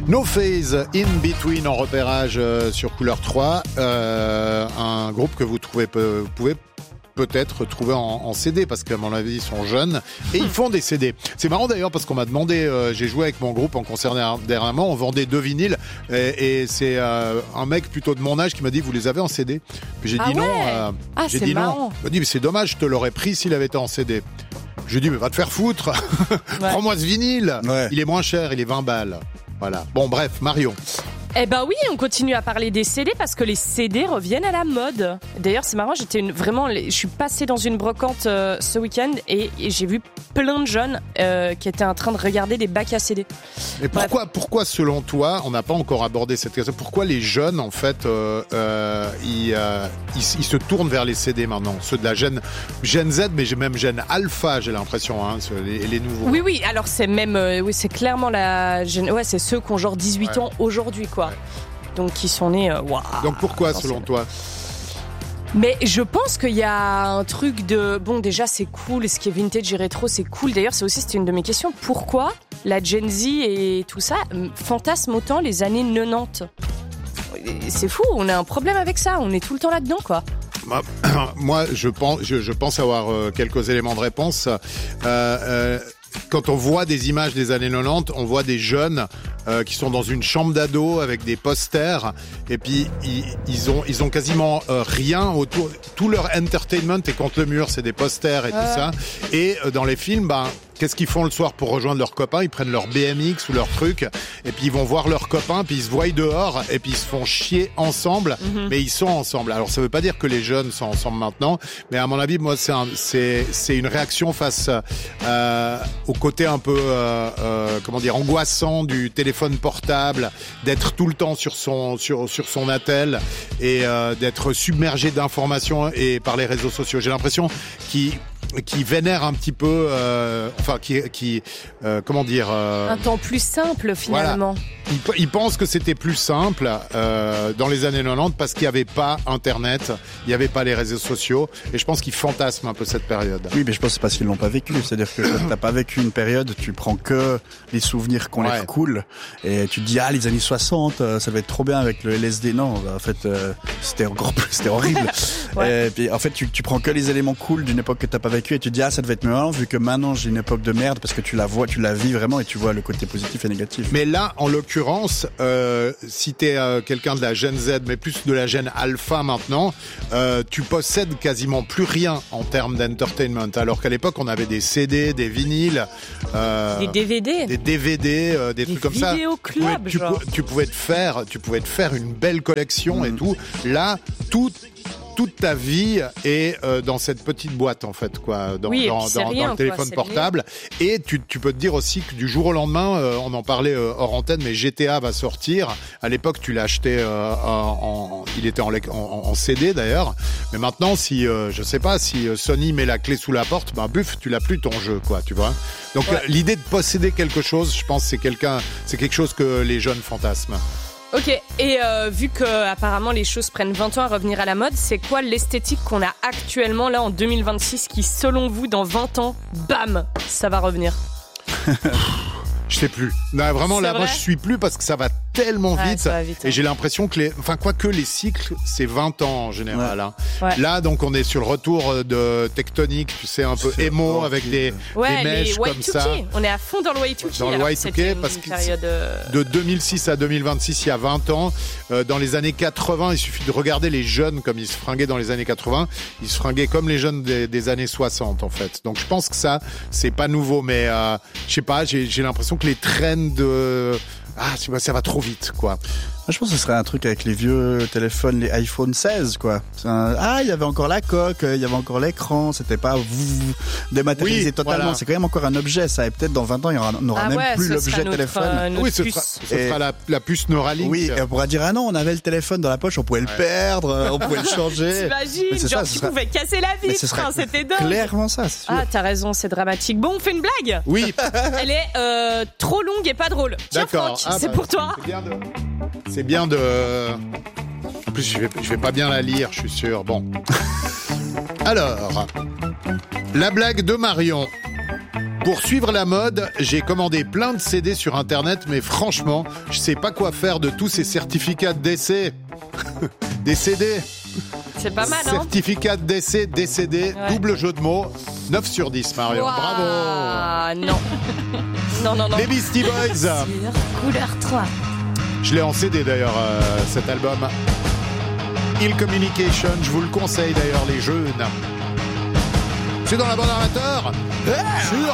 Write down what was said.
No Phase, In Between en repérage sur Couleur 3, un groupe que vous pouvez peut-être trouver en CD parce qu'à mon avis ils sont jeunes et ils font des CD. C'est marrant d'ailleurs parce qu'on m'a demandé, j'ai joué avec mon groupe en concert dernièrement, on vendait 2 vinyles et c'est un mec plutôt de mon âge qui m'a dit vous les avez en CD? Puis j'ai dit non. J'ai dit marrant. non. Il m'a dit mais c'est dommage, je te l'aurais pris s'il avait été en CD. Je lui ai dit mais va te faire foutre. Prends-moi ce vinyle. Ouais. Il est moins cher, il est 20 balles. Voilà. Bon bref, Marion. Eh ben oui, on continue à parler des CD parce que les CD reviennent à la mode. D'ailleurs, c'est marrant, je suis passée dans une brocante ce week-end et j'ai vu plein de jeunes qui étaient en train de regarder des bacs à CD. Et pourquoi selon toi, on n'a pas encore abordé cette question, pourquoi les jeunes en fait ils se tournent vers les CD maintenant, ceux de la Gen Z, mais j'ai même Gen Alpha, j'ai l'impression, hein, les nouveaux. Oui, alors c'est même, c'est clairement la c'est ceux qui ont genre 18 ans aujourd'hui, quoi. Ouais. Donc qui sont nés. Donc pourquoi selon toi? Mais je pense qu'il y a un truc de déjà c'est cool, ce qui est vintage et rétro c'est cool. D'ailleurs c'était une de mes questions. Pourquoi la Gen Z et tout ça fantasme autant les années 90? C'est fou, on a un problème avec ça. On est tout le temps là-dedans, quoi. Moi, je pense avoir quelques éléments de réponse. Quand on voit des images des années 90, on voit des jeunes qui sont dans une chambre d'ado avec des posters et puis ils ont quasiment rien autour. Tout leur entertainment est contre le mur, c'est des posters et tout ça. Et dans les films, qu'est-ce qu'ils font le soir pour rejoindre leurs copains? Ils prennent leur BMX ou leur truc et puis ils vont voir leurs copains, puis ils se voient dehors et puis ils se font chier ensemble, mais ils sont ensemble. Alors ça veut pas dire que les jeunes sont ensemble maintenant, mais à mon avis, moi c'est une réaction face au côté un peu angoissant du téléphone portable, d'être tout le temps sur son attel et d'être submergé d'informations et par les réseaux sociaux. J'ai l'impression qui vénère un petit peu, un temps plus simple finalement. Voilà. Ils pensent que c'était plus simple dans les années 90 parce qu'il n'y avait pas Internet, il n'y avait pas les réseaux sociaux, et je pense qu'ils fantasment un peu cette période. Oui, mais je pense que c'est parce qu'ils l'ont pas vécu. C'est-à-dire que quand t'as pas vécu une période, tu prends que les souvenirs qui ont l'air cool, et tu te dis les années 60, ça va être trop bien avec le LSD. Non, en fait, c'était horrible. Et puis en fait, tu prends que les éléments cool d'une époque que t'as pas vécu et tu te dis ça devait être mieux vu que maintenant j'ai une époque de merde, parce que tu la vis vraiment et tu vois le côté positif et négatif. Mais là, en l'occurrence, si t'es quelqu'un de la Gen Z, mais plus de la Gen Alpha maintenant, tu possèdes quasiment plus rien en termes d'entertainment. Alors qu'à l'époque, on avait des CD, des vinyles, des DVD, des trucs comme ça. Vidéoclub, tu pouvais te faire une belle collection et tout. Là, toute ta vie est dans cette petite boîte en fait, quoi, dans le téléphone portable. Et tu peux te dire aussi que du jour au lendemain, on en parlait hors antenne, mais GTA va sortir. À l'époque, tu l'as acheté il était en CD d'ailleurs. Mais maintenant, si Sony met la clé sous la porte, tu l'as plus ton jeu, quoi, tu vois. Donc l'idée de posséder quelque chose, je pense, c'est quelque chose que les jeunes fantasment. Ok, et vu que apparemment les choses prennent 20 ans à revenir à la mode, c'est quoi l'esthétique qu'on a actuellement là en 2026 qui, selon vous, dans 20 ans, bam, ça va revenir? Je sais plus. Non, vraiment, là, moi, je suis plus parce que ça va tellement vite. Et j'ai l'impression que les cycles, c'est 20 ans en général. Hein. Ouais. Là, donc, on est sur le retour de tectonique, tu sais, un peu émo avec des mèches comme ça. On est à fond dans le Y2K. Dans le Y2K, parce que de 2006 à 2026, il y a 20 ans. Dans les années 80, il suffit de regarder les jeunes comme ils se fringuaient dans les années 80. Ils se fringuaient comme les jeunes des années 60, en fait. Donc, je pense que ça, c'est pas nouveau, mais je sais pas, j'ai l'impression que les trends de... ça va trop vite, quoi. Moi, je pense que ce serait un truc avec les vieux téléphones, les iPhone 16, quoi. Il y avait encore la coque, il y avait encore l'écran, c'était pas dématérialisé totalement. Voilà. C'est quand même encore un objet, ça. Et peut-être dans 20 ans, on n'aura même plus l'objet téléphone. Ce sera la puce Neuralink. Oui, et on pourra dire, non, on avait le téléphone dans la poche, on pouvait le perdre, on pouvait le changer. T'imagines, tu pouvais casser la vitre, c'était dingue. Clairement ça, c'est sûr. T'as raison, c'est dramatique. Bon, on fait une blague? Oui. Elle est trop longue et pas drôle. Tiens, Franck, c'est pour toi. C'est bien de... En plus, je vais pas bien la lire, je suis sûr. Bon. Alors, la blague de Marion. Pour suivre la mode, j'ai commandé plein de CD sur Internet, mais franchement, je sais pas quoi faire de tous ces certificats d'essai. Des CD. C'est pas mal, hein. Certificat d'essai, des CD, double jeu de mots. 9 sur 10, Marion. Wow. Bravo. Non. Les Beastie Boys. Sur Couleur 3. Je l'ai en CD d'ailleurs, cet album. Ill Communication, je vous le conseille d'ailleurs, les jeunes. C'est dans la bande amateur. Sur